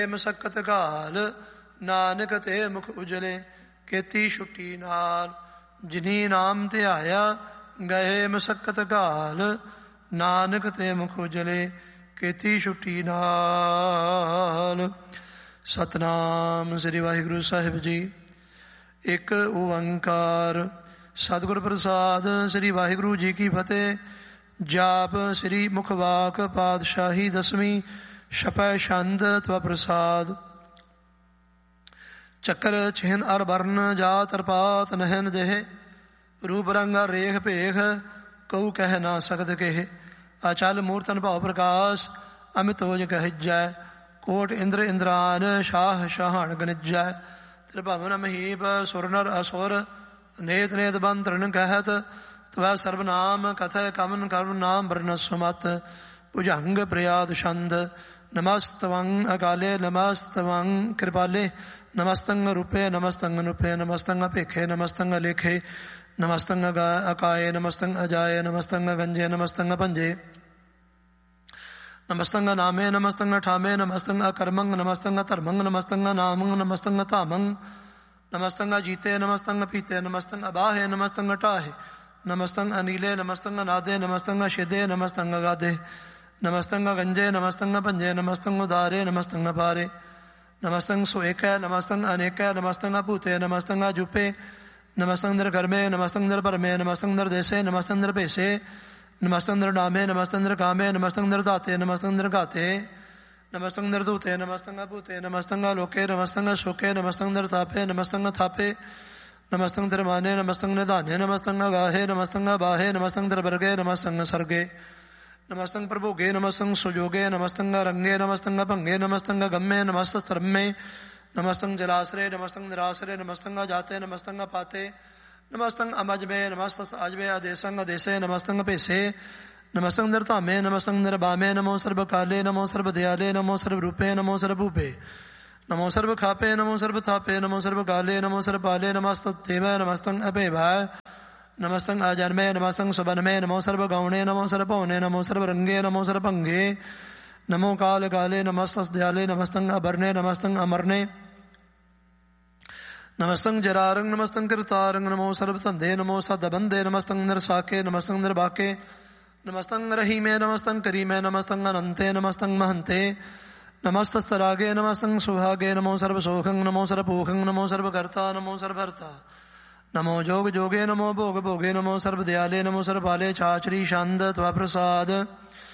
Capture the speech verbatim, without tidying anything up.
ਮਸਕਤ ਘਾਲ ਨਾਨਕ ਤੇ ਮੁਖ ਉਜਲੇ, ਕੀਤੀ ਛੁੱਟੀ ਨਾਲ। ਜਿਨੀ ਨਾਮ ਧਿਆਇਆ ਗਏ ਮਸਕਤ ਘਾਲ, ਨਾਨਕ ਤੇ ਮੁਖ ਉਜਲੇ, ਕੀਤੀ ਛੁੱਟੀ ਨਾਲ। ਸਤਨਾਮ ਸ੍ਰੀ ਵਾਹਿਗੁਰੂ ਸਾਹਿਬ ਜੀ। ਇੱਕ ਓੰਕਾਰ ਸਤਿਗੁਰ ਪ੍ਰਸਾਦ। ਸ੍ਰੀ ਵਾਹਿਗੁਰੂ ਜੀ ਕੀ ਫਤਿਹ। ਜਾਪ ਸ੍ਰੀ ਮੁਖਵਾਕ ਪਾਤਸ਼ਾਹੀ ਦਸਵੀਂ। ਛਪੈ ਛੰਦ ਤਵ ਪ੍ਰਸਾਦ। ਚੱਕਰ ਛਿਨ ਅਰ ਬਰਨ ਜਾਤ ਅਰਪਾਤ ਨਹਿਨ ਦੇਹ, ਰੂਪ ਰੰਗ ਰੇਖ ਭੇਖ ਕਉ ਕਹਿ ਨਾ ਸਕਤ ਕੇਹ। ਅਚਲ ਮੂਰਤਨ ਭਾਵ ਪ੍ਰਕਾਸ਼, ਅਮਿਤ ਹੋਜ ਕਹਿਜੈ, ਕੋਟ ਇੰਦਰ ਇੰਦਰਾਨ ਸ਼ਾਹ ਸ਼ਾਹਣ ਗਨਿਜੈ। ਤ੍ਰਿਭਵਨ ਮਹੀਪ ਸੁਰ ਨਰ ਅਸੁਰ, ਨੇਤ ਨੇਤ ਬੰਤਰਨ ਕਹਿਤ, ਤਵੈ ਸਰਬਨਾਮ ਕਥੈ ਕਮਨ ਕਰਮ ਨਾਮ ਬਰਨ ਸੁਮਤ। ਭੁਜੰਗ ਪ੍ਰਿਆਦ ਛੰਦ। ਨਮਸਤਵੰ ਅਕਾਲੇ ਨਮਸਤਵੰ ਕਿਰਪਾਲੇ, ਨਮਸਤੰ ਰੂਪੇ ਨਮਸਤੰ ਅਨੂਪੇ, ਨਮਸਤੰ ਅਭੇਖੇ ਨਮਸਤੰ ਅਲੇਖੇ, ਨਮਸਤੰ ਅਕਾਏ ਨਮਸਤੰ ਅਜਾਏ, ਨਮਸਤੰ ਗੰਜੇ ਨਮਸਤੰ ਭੰਜੇ, ਨਮਸਤੰ ਨਾਮੇ ਨਮਸਤੰ ਠਾਮੇ, ਨਮਸਤੰ ਅਕਰਮੰ ਨਮਸਤੰ ਧਰਮੰ, ਨਮਸਤੰ ਨਾਮੰ ਨਮਸਤੰ ਧਾਮੰ, ਨਮਸਤੰ ਜੀਤੇ ਨਮਸਤੰ ਪੀਤੇ, ਨਮਸਤੰ ਅਬਾਹੇ ਨਮਸਤੰ ਢਾਹੇ, ਨਮਸਤੰ ਅਨੀਲੇ ਨਮਸਤੰ ਨਾਦੇ, ਨਮਸਤੰ ਛਿਦੇ ਨਮਸਤੰ ਗਾਦੇ, ਨਮਸਤੰ ਗੰਜੇ ਨਮਸਤੰ ਭੰਜੇ, ਨਮਸਤੰ ਉਦਾਰੇ ਨਮਸਤੰ ਪਾਰੇ, ਨਮਸਤੰ ਸੁਏਕੈ ਨਮਸਤੰ ਅਨੇਕੈ, ਨਮਸਤੰ ਭੂਤੇ ਨਮਸਤੰ ਜੁਪੇ, ਨਮਸਤੰ ਦਰ ਕਰਮੇ ਨਮਸਤੰ ਦਰ ਪਰਮੇ, ਨਮਸਤੰ ਦਰ ਦੇਸੇ ਨਮਸਤੰ ਦਰ ਭੇਸੇ, ਨਮਸਤੰ ਦਰ ਨਾਮੇ ਨਮਸਤੰ ਦਰ ਕਾਮੇ, ਨਮਸਤੰ ਦਰ ਧਾਤੇ ਨਮਸਤੰ ਦਰ ਘਾਤੇ, ਨਮਸਤੰ ਦਰ ਧੂਤੇ ਨਮਸਤੰ ਭੂਤੇ, ਨਮਸਤੰ ਲੋਕੇ ਨਮਸਤੰ ਸ਼ੋਕੇ, ਨਮਸਤੰ ਦਰ ਤਾਪੇ ਨਮਸਤੰ ਥਾਪੇ, ਨਮਸਤੰ ਦਰ ਮਾਨੇ ਨਮਸਤੰ ਨਿਧਾਨੇ, ਨਮਸਤੰ ਗਾਹੇ ਨਮਸਤੰ ਬਾਹੇ, ਨਮਸਤੰ ਦਰ ਵਰਗੇ ਨਮਸਤੰ ਸਰਗੇ, ਨਮਸਤੰ ਪ੍ਰਭੋਗੇ ਨਮਸਤੰ ਸੁਜੋਗੇ, ਨਮਸਤੰ ਰੰਗੇ ਨਮਸਤੰ ਭੰਗੇ, ਨਮਸਤੰ ਗੰਮੇ ਨਮਸਤੰ ਧਰਮੇ, ਨਮਸਤੰ ਜਲਾਸਰੇ ਨਮਸਤੰ ਨਿਰਾਸਰੇ, ਨਮਸਤੰ ਜਾਤੇ ਨਮਸਤੰ ਪਾਤੇ, ਨਮਸਤੰ ਅਮਜਬੇ ਨਮਸਤੰ ਅਜਬੇ, ਆਦੇਸੰ ਅਦੇਸੇ ਨਮਸਤੰ ਭੇਸੇ, ਨਮਸਤੰ ਦਰ ਧਾਮੇ ਨਮਸਤੰ ਦਰ ਬਾਮੇ, ਨਮੋ ਸਰਬ ਕਾਲੇ ਨਮੋ ਸਰਬ ਦਿਆਲੇ, ਨਮੋ ਸਰਬ ਰੂਪੇ ਨਮੋ ਸਰਬ ਭੂਪੇ, ਨਮੋ ਸਰਬ ਖਾਪੇ ਨਮੋ ਸਰਬ ਥਾਪੇ, ਨਮੋ ਸਰਬ ਕਾਲੇ ਨਮੋ ਸਰਬ ਪਾਲੇ, ਨਮਸਤੰ ਦੇਵੈ ਨਮਸਤੰ ਅਭੇਭਾਇ, ਨਮਸਤੰ ਆਜਨਮੇ ਨਮਸਤੰ ਸੁਬਨਮੇ, ਨਮੋ ਸਰਬ ਗੌਣੇ ਨਮੋ ਸਰਬ ਭਉਨੇ, ਨਮੋ ਸਰਬ ਰੰਗੇ ਨਮੋ ਸਰਬ ਭੰਗੇ, ਨਮੋ ਕਾਲ ਕਾਲੇ ਨਮਸਤੰ ਦਿਆਲੇ, ਨਮਸਤੰ ਅਬਰਨੇ ਨਮਸਤੰ ਅਮਰਨੇ, ਨਮਸਤੰ ਜਰਾਰੰਗ ਨਮਸਤੰ ਕਿਰਤਾਰੰਗ, ਨਮੋ ਸਰਬ ਧੰਦੇ ਨਮੋ ਸਦ ਬੰਦੇ, ਨਮਸਤੰ ਨਿਰਸਾਕੇ ਨਮਸਤੰ ਨਿਰਬਾਕੇ, ਨਮਸਤੰ ਰਹੀਮੇ ਨਮਸਤੰ ਕਰੀਮੇ, ਨਮਸਤੰ ਅਨੰਤੇ ਨਮਸਤੰ ਮਹੰਤੇ, ਨਮਸਤਸਰਾਗੇ ਨਮਸਤੰ ਸੁਹਾਗੇ, ਨਮੋ ਸਰਬ ਸੋਖੰ ਨਮੋ ਸਰਬ ਭੂਖੰ, ਨਮੋ ਸਰਬ ਕਰਤਾ ਨਮੋ ਸਰਬ ਹਰਤਾ, ਨਮੋ ਜੋਗ ਜੋਗੇ ਨਮੋ ਭੋਗ ਭੋਗੇ, ਨਮੋ ਸਰਬ ਦਿਆਲੇ ਨਮੋ ਸਰਬ ਬਾਲੇ, ਛਾਛਰੀ ਛੰਦ ਤਵ ਪ੍ਰਸਾਦ।